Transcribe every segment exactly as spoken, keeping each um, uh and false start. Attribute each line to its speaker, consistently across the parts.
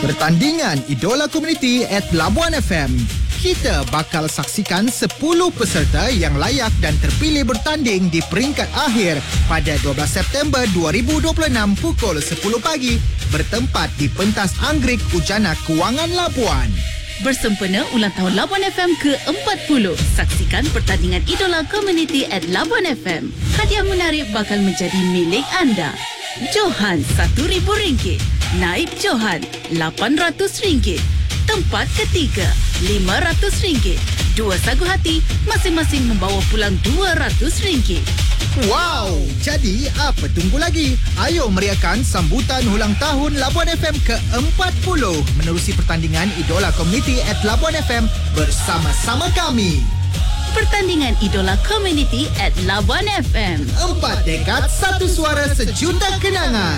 Speaker 1: Pertandingan Idola Community at Labuan F M. Kita bakal saksikan sepuluh peserta yang layak dan terpilih bertanding di peringkat akhir pada dua belas September dua ribu dua puluh enam pukul sepuluh pagi bertempat di pentas Anggerik Ujana Kewangan Labuan.
Speaker 2: Bersempena ulang tahun Labuan F M ke empat puluh, saksikan pertandingan Idola Community at Labuan F M. Hadiah menarik bakal menjadi milik anda. Johan satu ribu ringgit, Naib Johan lapan ratus ringgit, tempat ketiga lima ratus ringgit, dua sagu hati masing-masing membawa pulang dua ratus ringgit.
Speaker 1: Wow! Jadi apa tunggu lagi? Ayo meriahkan sambutan ulang tahun Labuan F M ke empat puluh menerusi pertandingan Idola Community at Labuan F M bersama-sama kami.
Speaker 2: Pertandingan Idola Community at Labuan F M.
Speaker 1: Empat dekad, satu suara, sejuta kenangan.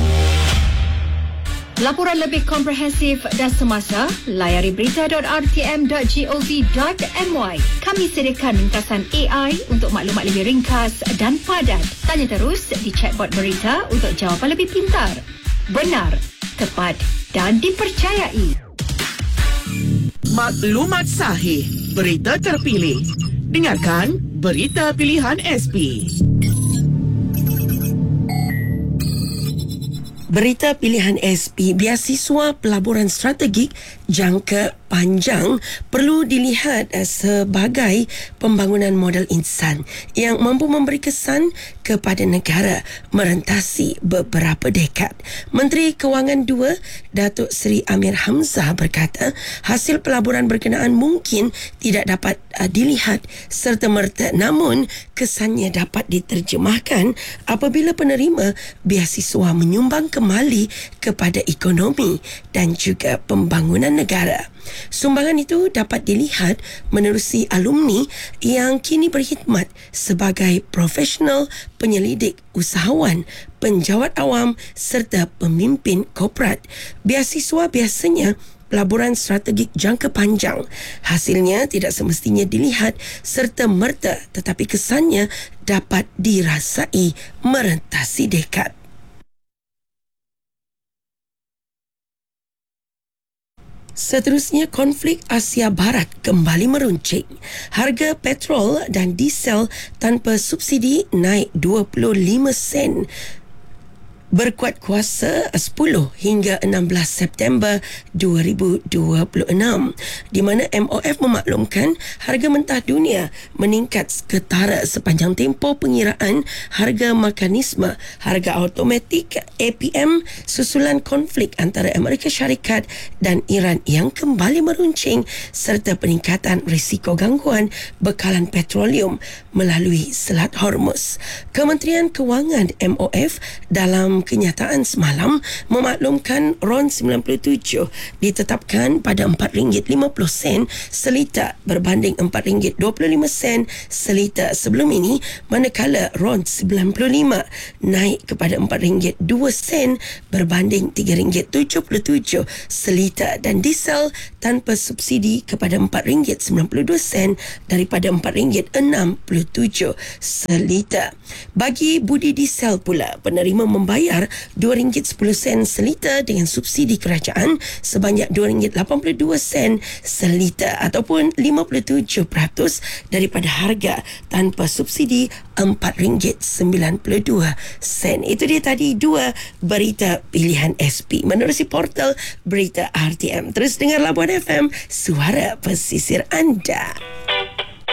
Speaker 3: Laporan lebih komprehensif dan semasa, layari berita dot r t m dot gov dot m y. Kami sediakan ringkasan A I untuk maklumat lebih ringkas dan padat. Tanya terus di chatbot berita untuk jawapan lebih pintar, benar, tepat dan dipercayai.
Speaker 4: Maklumat sahih, berita terpilih. Dengarkan Berita Pilihan S P. Berita Pilihan S P, beasiswa pelaburan strategik jangka panjang perlu dilihat sebagai pembangunan modal insan yang mampu memberi kesan kepada negara merentasi beberapa dekad. Menteri Kewangan dua, Datuk Seri Amir Hamzah berkata, hasil pelaburan berkenaan mungkin tidak dapat uh, dilihat serta-merta, namun kesannya dapat diterjemahkan apabila penerima beasiswa menyumbang kembali kepada ekonomi dan juga pembangunan negara. Sumbangan itu dapat dilihat menerusi alumni yang kini berkhidmat sebagai profesional, penyelidik, usahawan, penjawat awam serta pemimpin korporat. Beasiswa biasanya pelaburan strategik jangka panjang. Hasilnya tidak semestinya dilihat serta merta, tetapi kesannya dapat dirasai merentasi dekad. Seterusnya, konflik Asia Barat kembali meruncing. Harga petrol dan diesel tanpa subsidi naik dua puluh lima sen. Berkuat kuasa sepuluh hingga enam belas September dua ribu dua puluh enam, di mana M O F memaklumkan harga mentah dunia meningkat ketara sepanjang tempoh pengiraan harga mekanisme harga automatik A P M susulan konflik antara Amerika Syarikat dan Iran yang kembali meruncing serta peningkatan risiko gangguan bekalan petroleum melalui Selat Hormuz. Kementerian Kewangan M O F dalam kenyataan semalam memaklumkan RON sembilan puluh tujuh ditetapkan pada empat ringgit lima puluh sen seliter berbanding empat ringgit dua puluh lima sen seliter sebelum ini, manakala RON sembilan puluh lima naik kepada empat ringgit dua sen berbanding tiga ringgit tujuh puluh tujuh seliter, dan diesel tanpa subsidi kepada empat ringgit sembilan puluh dua sen daripada empat ringgit enam puluh tujuh seliter. Bagi budi diesel pula, penerima membayar dua ringgit sepuluh sen seliter dengan subsidi kerajaan sebanyak dua ringgit lapan puluh dua sen seliter ataupun lima puluh tujuh peratus daripada harga tanpa subsidi empat ringgit sembilan puluh dua sen. Itu dia tadi dua berita pilihan S P menerusi portal berita R T M. Terus dengar Labuan F M, suara pesisir anda.